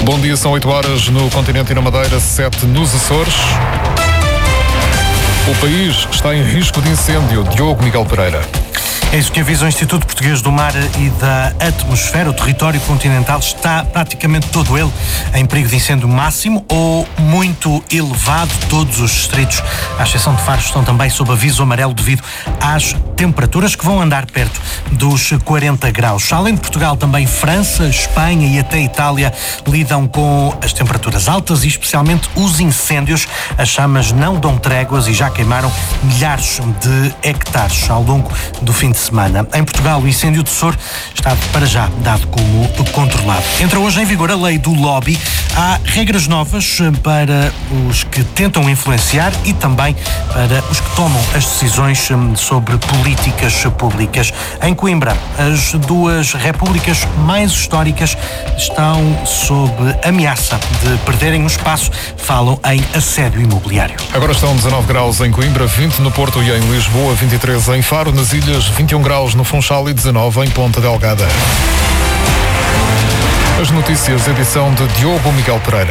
Bom dia, são 8 horas no continente e na Madeira, 7 nos Açores. O país está em risco de incêndio. Diogo Miguel Pereira. É isso que avisa o Instituto Português do Mar e da Atmosfera. O território continental está praticamente todo ele em perigo de incêndio máximo ou muito elevado. Todos os distritos, à exceção de Faro, estão também sob aviso amarelo devido às temperaturas que vão andar perto dos 40 graus. Além de Portugal, também França, Espanha e até Itália lidam com as temperaturas altas e especialmente os incêndios. As chamas não dão tréguas e já queimaram milhares de hectares ao longo do fim de semana. Em Portugal, o incêndio de Sor está para já dado como controlado. Entra hoje em vigor a lei do lobby. Há regras novas para os que tentam influenciar e também para os que tomam as decisões sobre políticas públicas. Em Coimbra, as duas repúblicas mais históricas estão sob ameaça de perderem o espaço. Falam em assédio imobiliário. Agora estão 19 graus em Coimbra, 20 no Porto e em Lisboa, 23 em Faro, nas Ilhas, 21 graus no Funchal e 19 em Ponta Delgada. As notícias, edição de Diogo Miguel Pereira.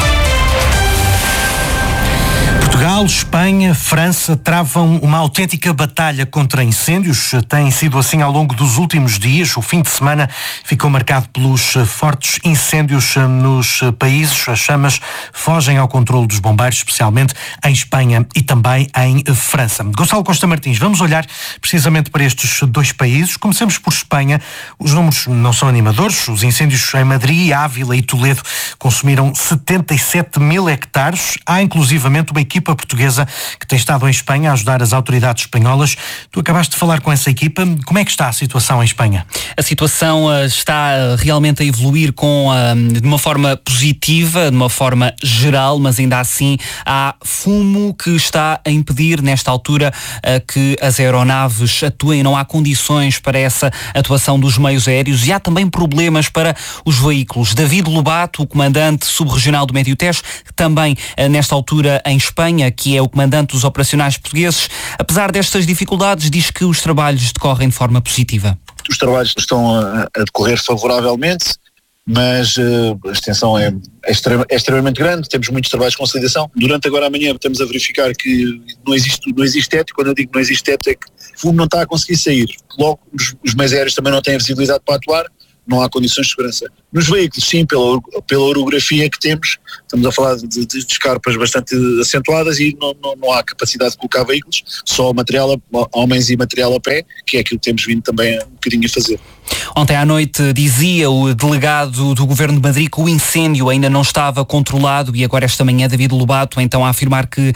Portugal, Espanha, França travam uma autêntica batalha contra incêndios. Tem sido assim ao longo dos últimos dias. O fim de semana ficou marcado pelos fortes incêndios nos países. As chamas fogem ao controle dos bombeiros, especialmente em Espanha e também em França. Gonçalo Costa Martins, vamos olhar precisamente para estes dois países. Comecemos por Espanha. Os números não são animadores. Os incêndios em Madrid, Ávila e Toledo consumiram 77 mil hectares. Há inclusivamente uma equipa portuguesa que tem estado em Espanha a ajudar as autoridades espanholas. Tu acabaste de falar com essa equipa. Como é que está a situação em Espanha? A situação está realmente a evoluir de uma forma positiva, de uma forma geral, mas ainda assim há fumo que está a impedir nesta altura que as aeronaves atuem. Não há condições para essa atuação dos meios aéreos e há também problemas para os veículos. David Lobato, o comandante subregional do Médio Tejo, também nesta altura em Espanha, que é o comandante dos operacionais portugueses, apesar destas dificuldades, diz que os trabalhos decorrem de forma positiva. Os trabalhos estão a decorrer favoravelmente, mas a extensão é extremamente grande, temos muitos trabalhos de consolidação. Durante agora amanhã estamos a verificar que não existe teto. Quando eu digo que não existe teto é que o fumo não está a conseguir sair. Logo, os meios aéreos também não têm a visibilidade para atuar, não há condições de segurança. Nos veículos, sim, pela orografia que temos, estamos a falar de escarpas bastante acentuadas e não há capacidade de colocar veículos, só material, homens e material a pé, que é aquilo que temos vindo também um bocadinho a fazer. Ontem à noite dizia o delegado do Governo de Madrid que o incêndio ainda não estava controlado e agora esta manhã David Lobato então a afirmar que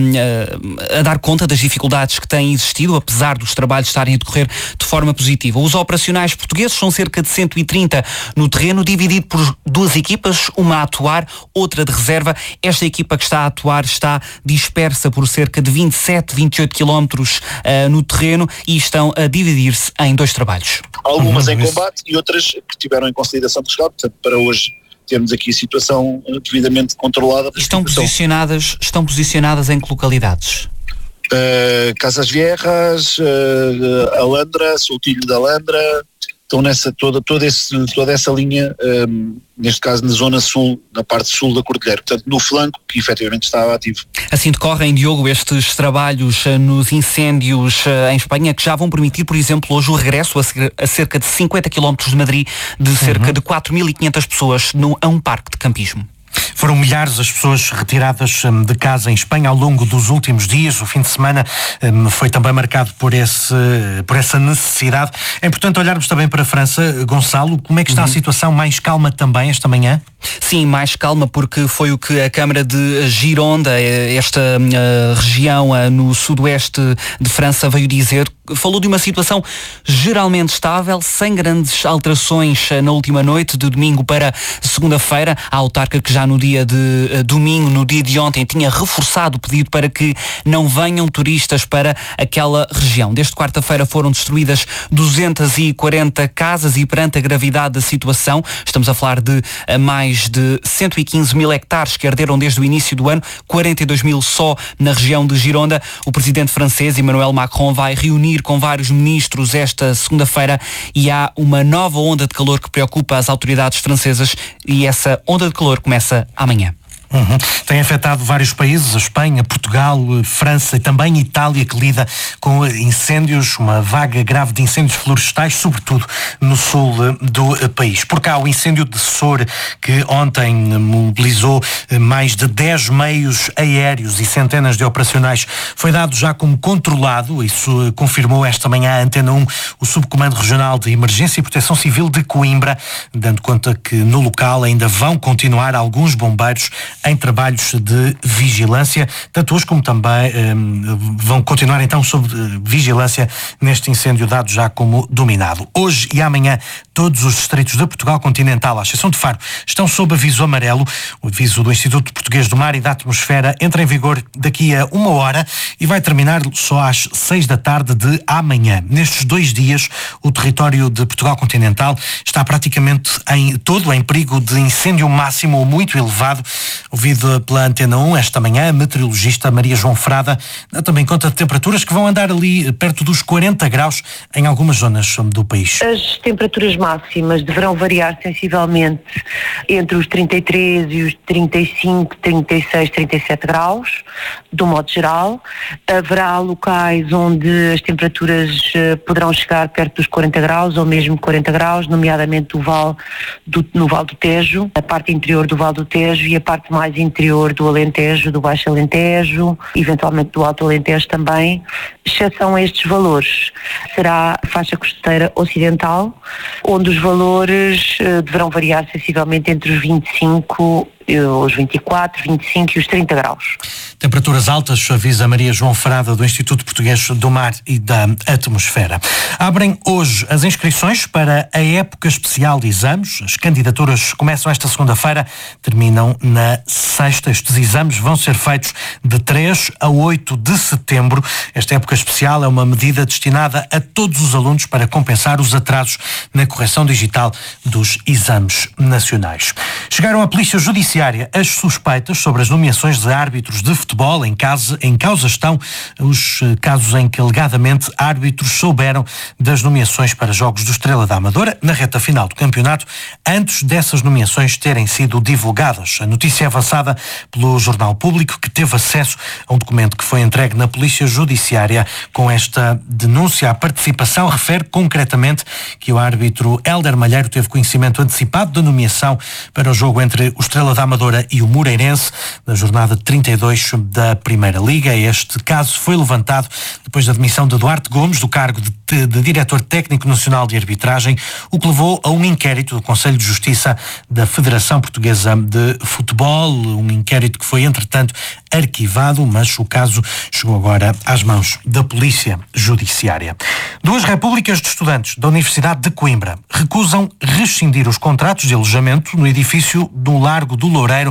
a dar conta das dificuldades que têm existido, apesar dos trabalhos estarem a decorrer de forma positiva. Os operacionais portugueses são cerca de 130 no terreno, dividido por duas equipas, uma a atuar, outra de reserva. Esta equipa que está a atuar está dispersa por cerca de 27, 28 quilómetros no terreno e estão a dividir-se em dois trabalhos. Algumas em combate e outras que tiveram em consideração de chegar, portanto, para hoje termos aqui a situação devidamente controlada. Estão posicionadas em que localidades? Casas Viejas, Alandra, Soutilho da Alandra, estão nessa, toda essa linha, neste caso na zona sul, na parte sul da Cordilheira, portanto no flanco que efetivamente está ativo. Assim decorrem, Diogo, estes trabalhos nos incêndios em Espanha, que já vão permitir, por exemplo, hoje o regresso a cerca de 50 km de Madrid de cerca de 4.500 pessoas a um parque de campismo. Foram milhares as pessoas retiradas de casa em Espanha ao longo dos últimos dias. O fim de semana foi também marcado por essa necessidade. É importante olharmos também para a França. Gonçalo, como é que está a situação? Mais calma também esta manhã? Sim, mais calma, porque foi o que a Câmara de Gironda, esta região no sudoeste de França, veio dizer. Falou de uma situação geralmente estável, sem grandes alterações na última noite, de domingo para segunda-feira. A autarca que já no dia de domingo, no dia de ontem, tinha reforçado o pedido para que não venham turistas para aquela região. Desde quarta-feira foram destruídas 240 casas e perante a gravidade da situação, estamos a falar de mais mais de 115 mil hectares que arderam desde o início do ano, 42 mil só na região de Gironda. O presidente francês Emmanuel Macron vai reunir com vários ministros esta segunda-feira e há uma nova onda de calor que preocupa as autoridades francesas e essa onda de calor começa amanhã. Tem afetado vários países, a Espanha, Portugal, França e também Itália, que lida com incêndios, uma vaga grave de incêndios florestais, sobretudo no sul do país. Por cá, o incêndio de Sor, que ontem mobilizou mais de 10 meios aéreos e centenas de operacionais, foi dado já como controlado. Isso confirmou esta manhã a Antena 1, o Subcomando Regional de Emergência e Proteção Civil de Coimbra, dando conta que no local ainda vão continuar alguns bombeiros em trabalhos de vigilância, tanto hoje como também vão continuar então sob vigilância neste incêndio dado já como dominado. Hoje e amanhã todos os distritos de Portugal continental, à exceção de Faro, estão sob aviso amarelo. O aviso do Instituto Português do Mar e da Atmosfera entra em vigor daqui a 1 hora e vai terminar só às 6 da tarde de amanhã. Nestes 2 dias, o território de Portugal continental está praticamente em perigo de incêndio máximo ou muito elevado. Ouvido pela Antena 1 esta manhã, a meteorologista Maria João Frada dá também conta de temperaturas que vão andar ali perto dos 40 graus em algumas zonas do país. As temperaturas máximas deverão variar sensivelmente entre os 33 e os 35, 36, 37 graus, do modo geral. Haverá locais onde as temperaturas poderão chegar perto dos 40 graus ou mesmo 40 graus, nomeadamente no Vale do Tejo, a parte interior do Vale do Tejo e a parte mais interior do Alentejo, do Baixo Alentejo, eventualmente do Alto Alentejo também. Exceção a estes valores será a faixa costeira ocidental, onde os valores deverão variar sensivelmente entre os 25, os 24, 25 e os 30 graus. Temperaturas altas, avisa Maria João Frada do Instituto Português do Mar e da Atmosfera. Abrem hoje as inscrições para a época especial de exames. As candidaturas começam esta segunda-feira, terminam na sexta. Estes exames vão ser feitos de 3 a 8 de setembro. Esta época especial é uma medida destinada a todos os alunos para compensar os atrasos na correção digital dos exames nacionais. Chegaram à Polícia Judiciária as suspeitas sobre as nomeações de árbitros de futebol. Em causa estão os casos em que alegadamente árbitros souberam das nomeações para jogos do Estrela da Amadora na reta final do campeonato, antes dessas nomeações terem sido divulgadas. A notícia é avançada pelo Jornal Público, que teve acesso a um documento que foi entregue na Polícia Judiciária com esta denúncia. A participação refere concretamente que o árbitro Hélder Malheiro teve conhecimento antecipado da nomeação para o jogo entre o Estrela da Amadora e o Moreirense, na jornada 32 da Primeira Liga. Este caso foi levantado depois da demissão de Duarte Gomes do cargo de Diretor Técnico Nacional de Arbitragem, o que levou a um inquérito do Conselho de Justiça da Federação Portuguesa de Futebol, um inquérito que foi, entretanto, arquivado, mas o caso chegou agora às mãos da Polícia Judiciária. 2 repúblicas de estudantes da Universidade de Coimbra recusam rescindir os contratos de alojamento no edifício do Largo do Loureiro,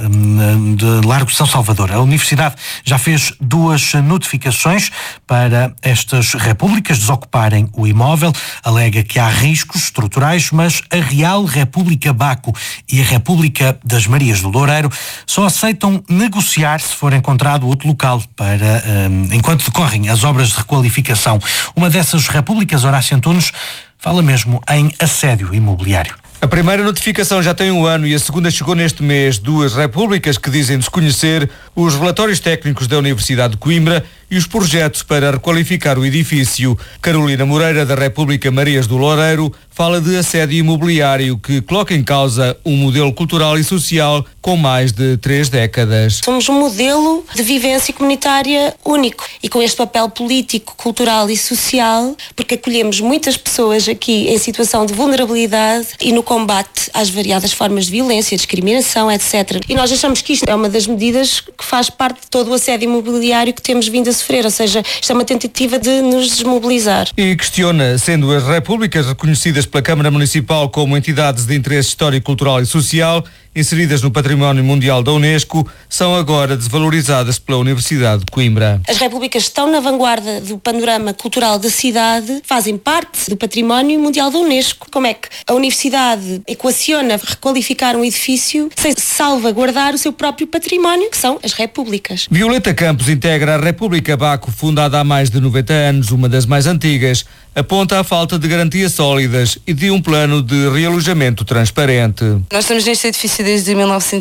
de Largo de São Salvador. A Universidade já fez 2 notificações para estas repúblicas desocuparem o imóvel. Alega que há riscos estruturais, mas a Real República Baco e a República das Marias do Loureiro só aceitam negociar se for encontrado outro local para enquanto decorrem as obras de requalificação. Uma dessas repúblicas, Horácio Antunes, fala mesmo em assédio imobiliário. A primeira notificação já tem 1 ano e a segunda chegou neste mês. 2 repúblicas que dizem desconhecer os relatórios técnicos da Universidade de Coimbra e os projetos para requalificar o edifício. Carolina Moreira, da República Marias do Loureiro, fala de assédio imobiliário que coloca em causa um modelo cultural e social com mais de 3 décadas. Somos um modelo de vivência comunitária único e com este papel político, cultural e social, porque acolhemos muitas pessoas aqui em situação de vulnerabilidade e no combate às variadas formas de violência, discriminação, etc. E nós achamos que isto é uma das medidas que faz parte de todo o assédio imobiliário que temos vindo a sofrer, ou seja, isto é uma tentativa de nos desmobilizar. E questiona, sendo as repúblicas reconhecidas pela Câmara Municipal como entidades de interesse histórico, cultural e social, inseridas no Património Mundial da Unesco, são agora desvalorizadas pela Universidade de Coimbra. As repúblicas estão na vanguarda do panorama cultural da cidade, fazem parte do Património Mundial da Unesco. Como é que a Universidade equaciona requalificar um edifício sem salvaguardar o seu próprio património, que são as repúblicas? Violeta Campos integra a República Baco, fundada há mais de 90 anos, uma das mais antigas. Aponta a falta de garantias sólidas e de um plano de realojamento transparente. Nós estamos neste edifício desde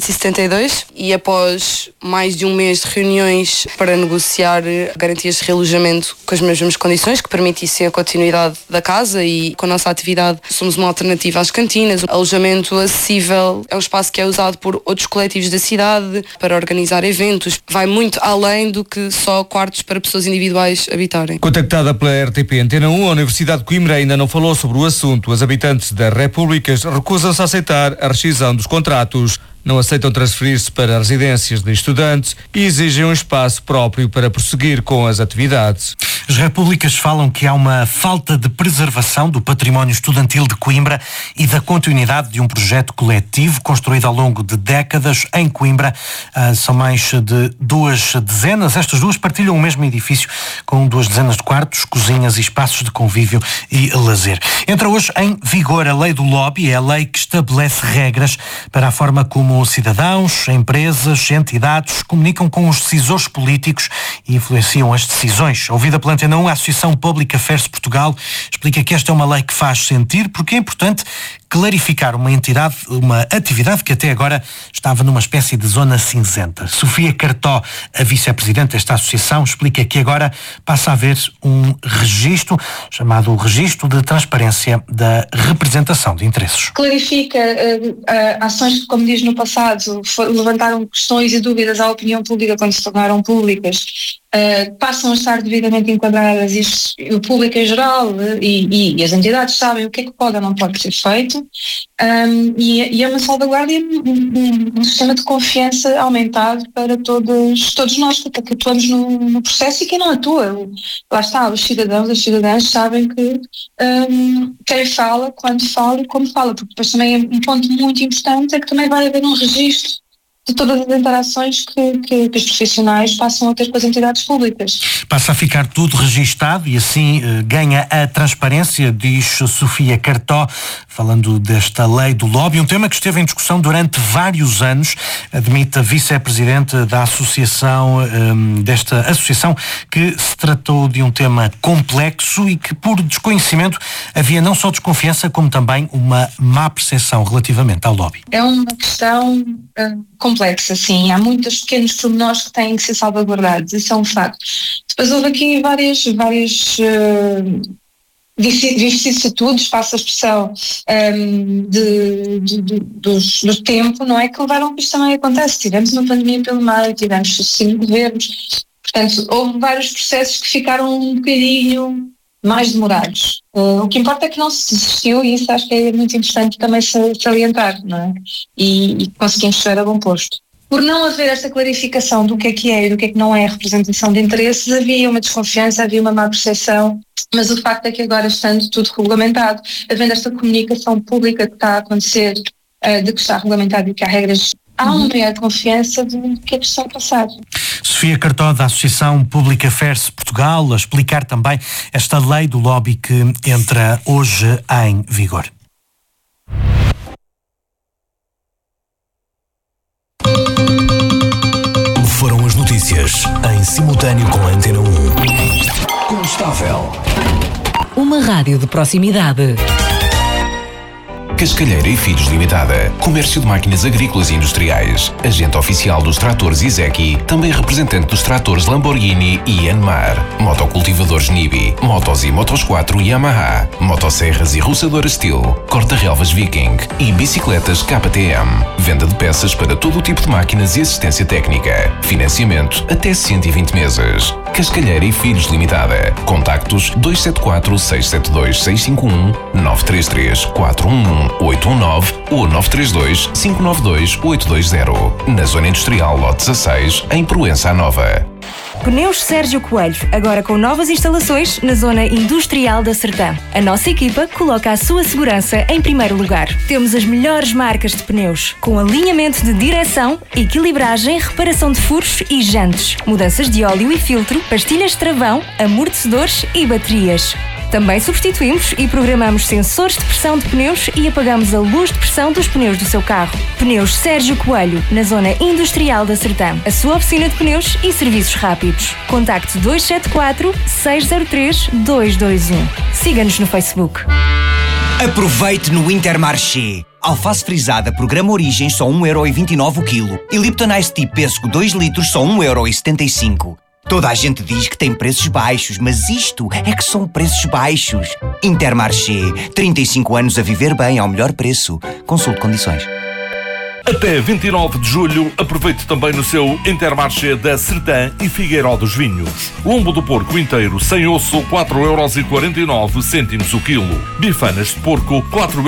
1972 e após mais de um mês de reuniões para negociar garantias de realojamento com as mesmas condições que permitissem a continuidade da casa e com a nossa atividade somos uma alternativa às cantinas. O alojamento acessível é um espaço que é usado por outros coletivos da cidade para organizar eventos. Vai muito além do que só quartos para pessoas individuais habitarem. Contactada pela RTP Antena 1, a Universidade de Coimbra ainda não falou sobre o assunto. As habitantes das repúblicas recusam-se a aceitar a rescisão dos contratos. Não aceitam transferir-se para residências de estudantes e exigem um espaço próprio para prosseguir com as atividades. As repúblicas falam que há uma falta de preservação do património estudantil de Coimbra e da continuidade de um projeto coletivo construído ao longo de décadas em Coimbra. São mais de 2 dezenas. Estas duas partilham o mesmo edifício com 2 dezenas de quartos, cozinhas e espaços de convívio e lazer. Entra hoje em vigor a lei do lobby, é a lei que estabelece regras para a forma como cidadãos, empresas, entidades comunicam com os decisores políticos e influenciam as decisões. Ouvida pela Antena 1, a Associação Public Affairs Portugal explica que esta é uma lei que faz sentir porque é importante clarificar uma atividade que até agora estava numa espécie de zona cinzenta. Sofia Cartó, a vice-presidente desta associação, explica que agora passa a haver um registro, chamado Registro de Transparência da Representação de Interesses. Clarifica ações que, como diz no passado, levantaram questões e dúvidas à opinião pública quando se tornaram públicas, passam a estar devidamente enquadradas e o público em geral e as entidades sabem o que é que pode ou não pode ser feito, e é uma salvaguarda e um sistema de confiança aumentado para todos nós que atuamos no processo e quem não atua. Lá está, os cidadãos, as cidadãs sabem que quem fala, quando fala e como fala, porque depois também um ponto muito importante é que também vai haver um registro de todas as interações que os profissionais passam a ter com as entidades públicas. Passa a ficar tudo registado e assim ganha a transparência, diz Sofia Cartó, falando desta lei do lobby, um tema que esteve em discussão durante vários anos, admite a vice-presidente da associação, desta associação, que se tratou de um tema complexo e que por desconhecimento havia não só desconfiança como também uma má percepção relativamente ao lobby. É uma questão complexa, sim. Há muitos pequenos pormenores que têm que ser salvaguardados, isso é um facto. Depois houve aqui várias vicissitudes, passo a expressão, do tempo, não é? Que levaram que isto também acontece. Tivemos uma pandemia pelo meio, tivemos sucessivos governos, portanto, houve vários processos que ficaram um bocadinho mais demorados. O que importa é que não se desistiu e isso acho que é muito importante também salientar, não é? E conseguimos chegar a bom posto. Por não haver esta clarificação do que é e do que não é a representação de interesses, havia uma desconfiança, havia uma má percepção, mas o facto é que agora, estando tudo regulamentado, havendo esta comunicação pública que está a acontecer, de que está regulamentado e que há regras, há uma maior confiança de que é que está a passar. Sofia Cartó, da Associação Public Affairs Portugal, a explicar também esta lei do lobby que entra hoje em vigor. Foram as notícias em simultâneo com a Antena 1. Constável. Uma rádio de proximidade. Cascalheira e Filhos Limitada. Comércio de máquinas agrícolas e industriais. Agente oficial dos tratores Izeki. Também representante dos tratores Lamborghini e Yanmar. Motocultivadores Nibi. Motos e Motos 4 Yamaha. Motosserras e roçadoras Steel. Corta-relvas Viking. E bicicletas KTM. Venda de peças para todo o tipo de máquinas e assistência técnica. Financiamento até 120 meses. Cascalheira e Filhos Limitada. Contactos 274 672 651 933 411 819 ou 932 592 820. Na Zona Industrial Lote 16, em Proença Nova. Pneus Sérgio Coelho, agora com novas instalações na zona industrial da Sertã. A nossa equipa coloca a sua segurança em primeiro lugar. Temos as melhores marcas de pneus, com alinhamento de direção, equilibragem, reparação de furos e jantes, mudanças de óleo e filtro, pastilhas de travão, amortecedores e baterias. Também substituímos e programamos sensores de pressão de pneus e apagamos a luz de pressão dos pneus do seu carro. Pneus Sérgio Coelho, na zona industrial da Sertã. A sua oficina de pneus e serviços rápidos. Contacte 274 603 221. Siga-nos no Facebook. Aproveite no Intermarché. Alface frisada, programa Origens, só 1,29€ o quilo. E Lipton Ice Tea Pêssego 2 litros, só 1,75€. Toda a gente diz que tem preços baixos, mas isto é que são preços baixos. Intermarché, 35 anos a viver bem ao melhor preço. Consulte condições. Até 29 de julho, aproveite também no seu Intermarché da Sertã e Figueiró dos Vinhos. Lombo do porco inteiro, sem osso, 4,49€ o quilo. Bifanas de porco,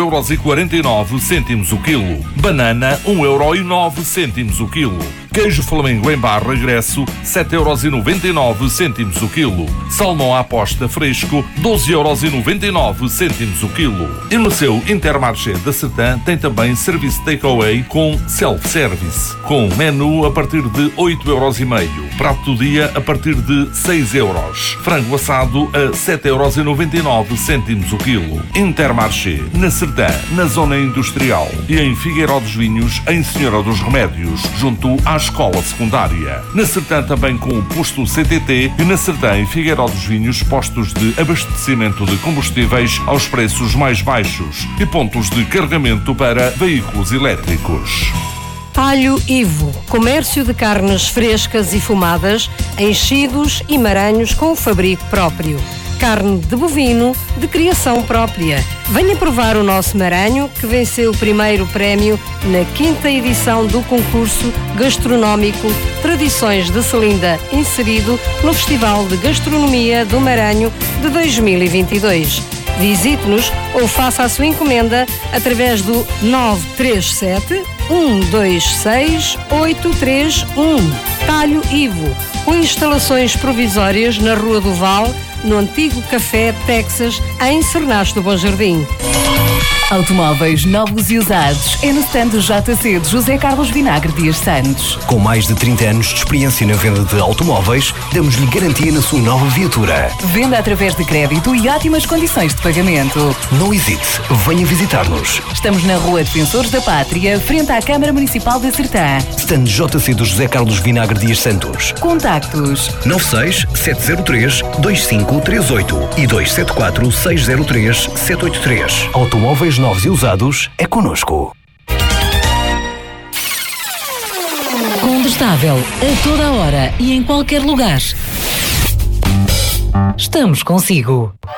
4,49€ o quilo. Banana, 1,09€ o quilo. Queijo Flamengo em barra regresso, 7,99€ o quilo. Salmão à aposta fresco, 12,99€ o quilo. E no seu Intermarché da Sertã tem também serviço takeaway com self-service, com menu a partir de 8,5€. Prato do dia a partir de 6€. Frango assado a 7,99€ o quilo. Intermarché, na Sertã, na zona industrial. E em Figueiró dos Vinhos, em Senhora dos Remédios, junto à escola secundária. Na Sertã também com o posto CTT e na Sertã e Figueiró dos Vinhos postos de abastecimento de combustíveis aos preços mais baixos e pontos de carregamento para veículos elétricos. Talho Ivo, comércio de carnes frescas e fumadas, enchidos e maranhos com o fabrico próprio. Carne de bovino de criação própria. Venha provar o nosso maranho que venceu o primeiro prémio na 5ª edição do concurso gastronómico Tradições de Selinda, inserido no Festival de Gastronomia do Maranho de 2022. Visite-nos ou faça a sua encomenda através do 937 126 831. Talho Ivo, com instalações provisórias na Rua do Val, no antigo Café Texas, em Cernache do Bom Jardim. Automóveis novos e usados é no stand do JC de José Carlos Vinagre Dias Santos. Com mais de 30 anos de experiência na venda de automóveis, damos-lhe garantia na sua nova viatura. Venda através de crédito e ótimas condições de pagamento. Não hesite, venha visitar-nos. Estamos na Rua Defensores da Pátria, frente à Câmara Municipal de Sertã. Stand JC do José Carlos Vinagre Dias Santos. Contactos 96 703 2538 e 274 603 783. Automóveis novos e usados é connosco. Combustável a toda hora e em qualquer lugar. Estamos consigo.